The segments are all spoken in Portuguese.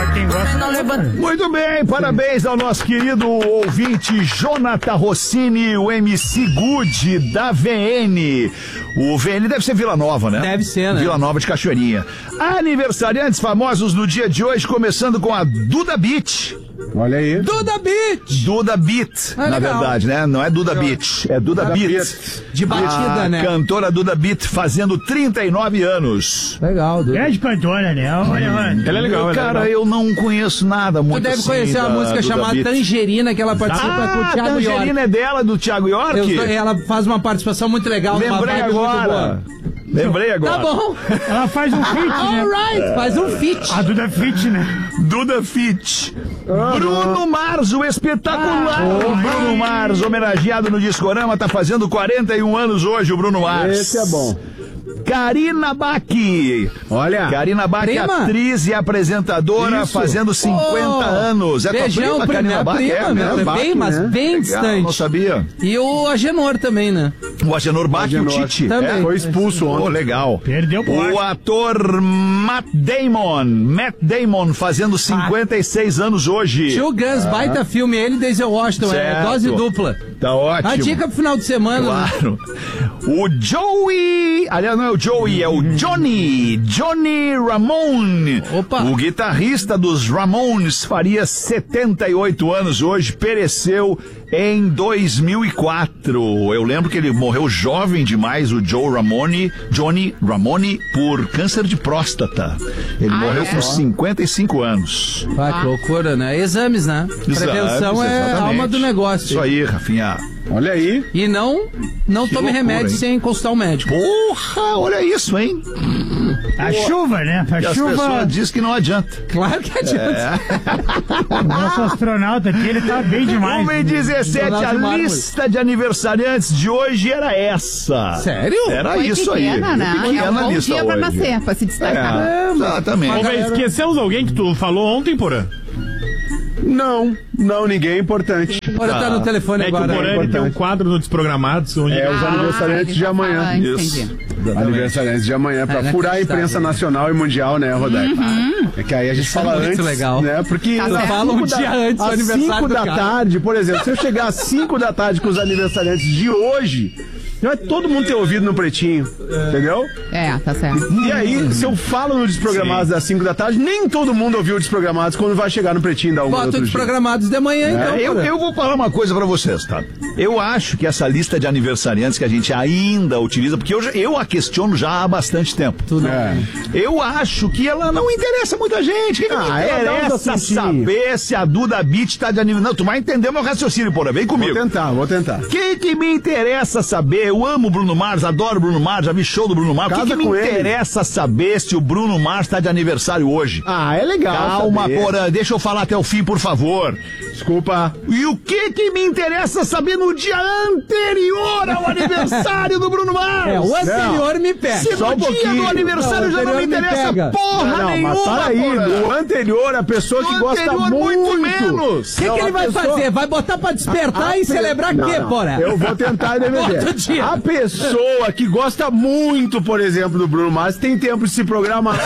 quem gosta. Muito bem, parabéns ao nosso querido ouvinte Jonathan Rossini, o MC Good da VN. O VN deve ser Vila Nova, né? Deve ser, né? Vila Nova de Cachoeirinha. Aniversariantes famosos no dia de hoje, começando com a Duda Beat. Olha aí. Duda Beat! Duda Beat, na verdade, né? Não é Duda Beat, é Duda Beat. De batida, né? Cantora Duda Beat fazendo 39 anos. Legal, Duda. Grande cantora, né? Olha, Ela é legal, Cara, eu não conheço nada muito. Tu deve assim conhecer uma da música Duda chamada Beat. Tangerina, que ela participa com o Thiago York. Tangerina é dela, do Thiago York? Ela faz uma participação muito legal. Lembrei agora. Lembrei agora. Tá bom. ela faz um feat, né? Alright, faz um feat. A Duda Fit, né? Duda Fit. Bruno Mars, o espetacular. O Bruno Mars, homenageado no Discorama, tá fazendo 41 anos hoje, o Bruno Mars. Esse é bom. Karina Bach. Olha. Karina Bach, Prima. atriz e apresentadora, Isso. fazendo 50 anos. É tua Beijão, prima, Karina Bach? prima, né? meu. Bem, mas né? bem Legal, distante. não sabia. E o Agenor também, né? O Agenor Bach e o Agenor. Tite. Também. Foi expulso ontem. Oh, legal. Perdeu pro O ator Matt Damon, fazendo 56 anos hoje. Tio Guns, baita filme, ele e Denzel Washington, é Certo. dose dupla. Tá ótimo. A dica pro final de semana. Né? Claro. O Joey, aliás, não é o Joey, é o Johnny Ramone. Opa. O guitarrista dos Ramones faria 78 anos hoje, pereceu em 2004. Eu lembro que ele morreu jovem demais, o Johnny Ramone, por câncer de próstata. Ele morreu com 55 anos. Ah, que loucura, né? Exames, né? Prevenção é a exatamente. alma do negócio. Isso aí, Rafinha. Olha aí. E não tome loucura, remédio hein? sem consultar o médico. Porra, olha isso, hein? A chuva, né? A E as chuva. pessoas dizem que não adianta. Claro que adianta. O nosso astronauta aqui, ele tá bem demais. 1h17, Jornal a de Mármore. lista de aniversariantes de hoje era essa. Sério? Era Foi isso pequena, aí. né? Pequena É um bom lista dia pra hoje. nascer, pra se destacar. Exatamente. Ô, velho, esquecemos alguém que tu falou ontem, Porã? Não, ninguém é importante. Bora tá no telefone É que o agora. Porã ele tem um quadro no Desprogramados onde É os aniversariantes de amanhã. Isso. Aniversariantes de amanhã, pra furar a imprensa nacional e mundial, né, Rodaico? É que aí a gente fala muito antes, legal. né? Porque Tá certo. Fala um dia antes do às aniversário 5 do da cara. tarde, por exemplo, se eu chegar às 5 da tarde com os aniversariantes de hoje, não é todo mundo ter ouvido no Pretinho, entendeu? É, tá certo. E aí, se eu falo no Desprogramados às 5 da tarde, nem todo mundo ouviu o Desprogramados quando vai chegar no Pretinho da 1 do Bota outro os dia. programados de manhã, então. Eu, Porã. eu vou falar uma coisa pra vocês, tá? Eu acho que essa lista de aniversariantes que a gente ainda utiliza, porque eu a questiono já há bastante tempo. É. Eu acho que ela não interessa muita gente. O que me ela dá uns interessa assuntinhos. saber se a Duda Beat tá de aniversário? Não, tu vai entender meu raciocínio, porra. Vem comigo. Vou tentar. O que me interessa saber? Eu amo o Bruno Mars, adoro o Bruno Mars, já vi show do Bruno Mars. O que Casa me com ele. interessa saber se o Bruno Mars tá de aniversário hoje? Ah, é legal. Calma, saber. Porã, deixa eu falar até o fim, por favor. Desculpa. E o que me interessa saber no dia anterior ao aniversário do Bruno Mars? É, o anterior me pega. Se só no um dia pouquinho. do aniversário Não, o já não me anterior me interessa pega. porra Não, nenhuma, mas para aí, Porã. no anterior, a pessoa que No gosta anterior, muito menos. O que ele vai fazer? Vai botar pra despertar e celebrar o quê, Porã? Eu vou tentar defender. Outro dia. A pessoa que gosta muito, por exemplo, do Bruno Mars, tem tempo de se programar.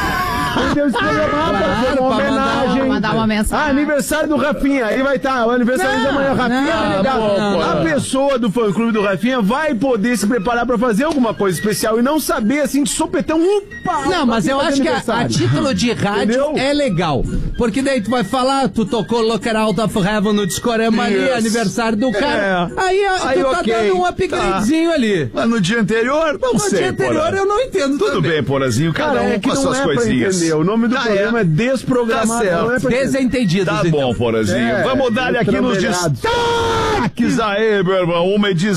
Tem tempo de se programar pra fazer uma pra homenagem. mandar uma mensagem. Ah, aniversário do Rafinha. Aí vai estar, o aniversário de amanhã, Rafinha. não, legal. não, A não. pessoa do fã-clube do Rafinha vai poder se preparar pra fazer alguma coisa especial e não saber, assim, de sopetão, Não, mas eu acho que a título de rádio Entendeu? é legal. Porque daí tu vai falar, tu tocou Locker Out of Heaven no Discorama ali, Isso. aniversário do cara. Aí tu tá ok. dando um upgradezinho ali. Mas no dia anterior, não No sei, dia anterior Porã. eu não entendo Tudo também. bem, Porazinho, cada Cara, um é que com as não suas é pra coisinhas. entender. O nome do programa é Desprogramado. Tá certo. não é pra entender. Desentendidos, Tá então. bom, Porazinho. É, Vamos dar aqui nos estrambelhados. destaques aí, meu irmão.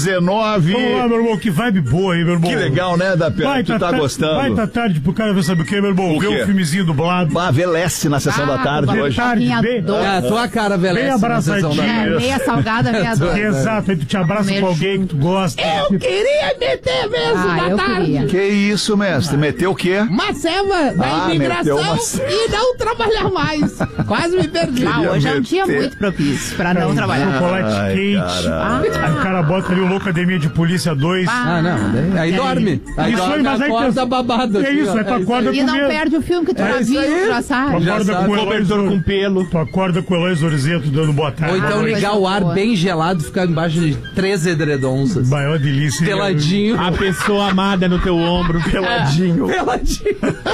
1h19. Vamos lá, meu irmão, que vibe boa aí, meu irmão. Que legal, né, da Pena? Tu tá gostando? Baita tarde pro cara ver sabe o que, meu irmão? O Ver quê? um filmezinho dublado. Ah, Velece na sessão da tarde vamos hoje. Tarde, bem, doce. É, a tua cara, velho. Bem abraçadinho. Meia salgada, meia doce. exato, aí tu te abraça com alguém que tu gosta. Eu queria meter mesmo Ah, eu queria. Que isso, mestre? Meteu o quê? uma ceva da Ah, imigração meteu uma- e não trabalhar mais. Quase quase me perdi. Hoje é um dia muito propício pra não trabalhar. Chocolate quente. Aí o cara bota ali o Loucademia de Polícia 2. Não, aí dorme. Aí Isso aí, dorme, mas aí acorda babado. É isso, aí tu acorda E com não medo. perde o filme que tu já viu, tu já Tu sabe. acorda com o Cobertor com pelo. Tu acorda com o Eloy Zorzeto dando boa tarde. Ou então ligar o ar bem gelado e ficar embaixo de 3 edredons. Assim. Maior delícia. Peladinho. A pessoa amada no teu ombro. Peladinho. Peladinho.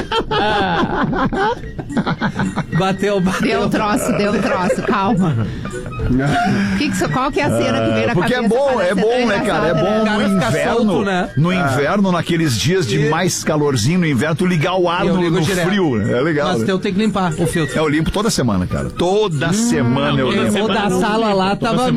Bateu. Deu um troço, calma. Qual que é a cena que vem na Porque cabeça? é bom, né, cara? É bom O cara no fica inverno. solto, né? No inverno, naqueles dias de mais calorzinho no inverno, tu ligar o ar Eu ligo no direto. frio. É legal. Mas né? teu tem que limpar o filtro. Eu limpo toda semana, cara. Toda semana eu limpo. O da sala lá tava